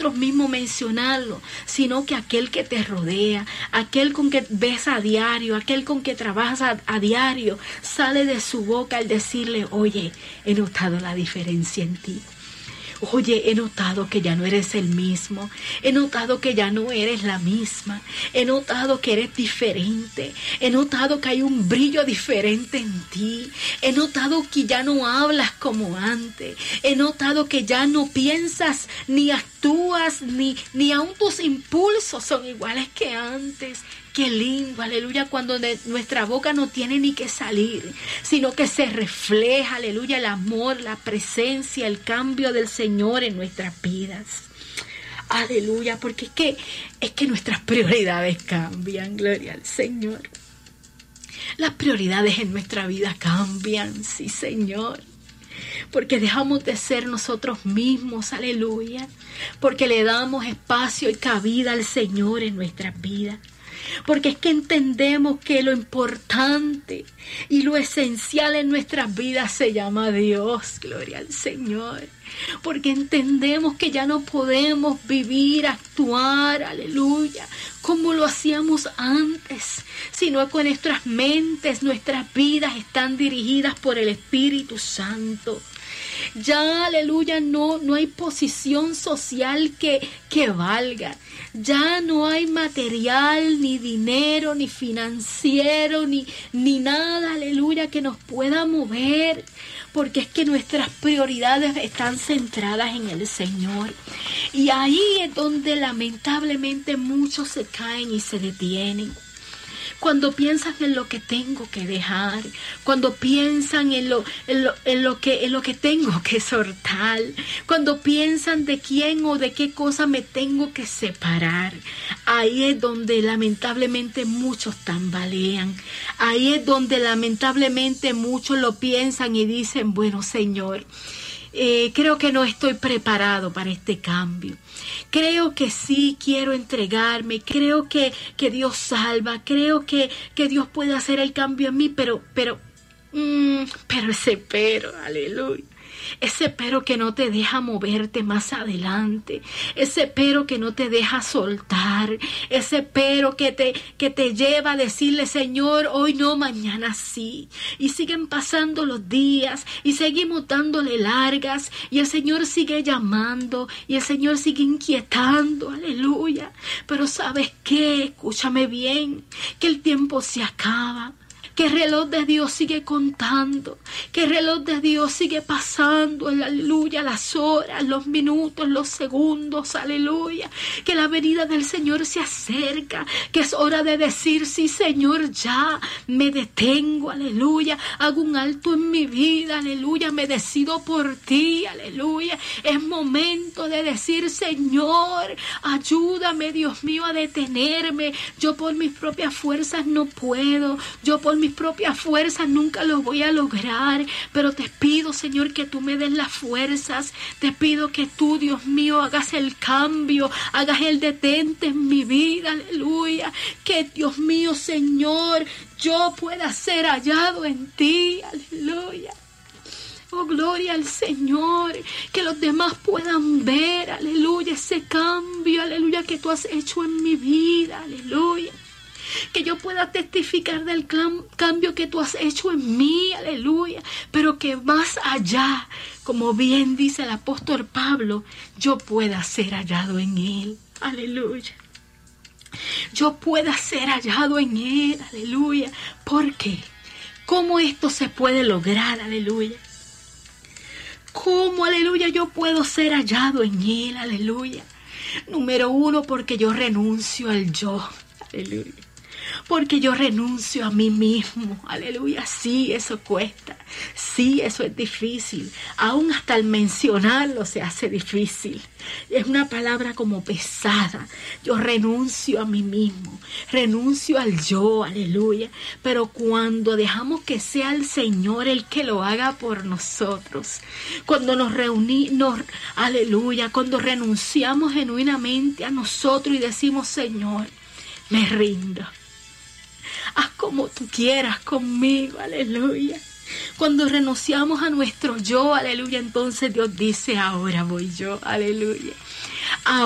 nosotros mismos mencionarlo, sino que aquel que te rodea, aquel con que ves a diario, aquel con que trabajas a diario, sale de su boca al decirle, oye, he notado la diferencia en ti. Oye, he notado que ya no eres el mismo, he notado que ya no eres la misma, he notado que eres diferente, he notado que hay un brillo diferente en ti, he notado que ya no hablas como antes, he notado que ya no piensas ni actúas, ni aun tus impulsos son iguales que antes. Qué lindo, aleluya, cuando de nuestra boca no tiene ni que salir, sino que se refleja, aleluya, el amor, la presencia, el cambio del Señor en nuestras vidas. Aleluya, porque es que nuestras prioridades cambian, gloria al Señor. Las prioridades en nuestra vida cambian, sí, Señor. Porque dejamos de ser nosotros mismos, aleluya. Porque le damos espacio y cabida al Señor en nuestras vidas. Porque es que entendemos que lo importante y lo esencial en nuestras vidas se llama Dios, gloria al Señor. Porque entendemos que ya no podemos vivir, actuar, aleluya, como lo hacíamos antes, sino que nuestras mentes, nuestras vidas están dirigidas por el Espíritu Santo. Ya, aleluya, no hay posición social que valga. Ya no hay material, ni dinero, ni financiero, ni nada, aleluya, que nos pueda mover. Porque es que nuestras prioridades están centradas en el Señor. Y ahí es donde lamentablemente muchos se caen y se detienen. Cuando piensan en lo que tengo que dejar, cuando piensan en lo que tengo que soltar, cuando piensan de quién o de qué cosa me tengo que separar, ahí es donde lamentablemente muchos tambalean, ahí es donde lamentablemente muchos lo piensan y dicen, bueno, Señor, creo que no estoy preparado para este cambio. Creo que sí quiero entregarme, creo que Dios salva, creo que Dios puede hacer el cambio en mí, pero ese pero, aleluya. Ese pero que no te deja moverte más adelante, ese pero que no te deja soltar, ese pero que te lleva a decirle, Señor, hoy no, mañana sí. Y siguen pasando los días y seguimos dándole largas y el Señor sigue llamando y el Señor sigue inquietando, aleluya. Pero ¿sabes qué? Escúchame bien, que el tiempo se acaba. Que el reloj de Dios sigue contando, que el reloj de Dios sigue pasando, aleluya, las horas, los minutos, los segundos, aleluya, que la venida del Señor se acerca, que es hora de decir, sí, Señor, ya me detengo, aleluya, hago un alto en mi vida, aleluya, me decido por ti, aleluya, es momento de decir, Señor, ayúdame, Dios mío, a detenerme, yo por mis propias fuerzas no puedo, yo por mis propias fuerzas nunca lo voy a lograr, pero te pido, Señor, que tú me des las fuerzas, te pido que tú, Dios mío, hagas el cambio, hagas el detente en mi vida, aleluya, que Dios mío, Señor, yo pueda ser hallado en ti, aleluya. Oh, gloria al Señor, que los demás puedan ver, aleluya, ese cambio, aleluya, que tú has hecho en mi vida, aleluya. Que yo pueda testificar del cambio que tú has hecho en mí, aleluya. Pero que más allá, como bien dice el apóstol Pablo, yo pueda ser hallado en él, aleluya. Yo pueda ser hallado en él, aleluya. ¿Por qué? ¿Cómo esto se puede lograr, aleluya? ¿Cómo, aleluya, yo puedo ser hallado en él, aleluya? Número 1, porque yo renuncio al yo, aleluya. Porque yo renuncio a mí mismo, aleluya, sí, eso cuesta, sí, eso es difícil, aún hasta el mencionarlo se hace difícil, es una palabra como pesada, yo renuncio a mí mismo, renuncio al yo, aleluya, pero cuando dejamos que sea el Señor el que lo haga por nosotros, cuando nos reunimos, aleluya, cuando renunciamos genuinamente a nosotros y decimos, Señor, me rindo. Haz como tú quieras conmigo, aleluya. Cuando renunciamos a nuestro yo, aleluya, entonces Dios dice, ahora voy yo, aleluya.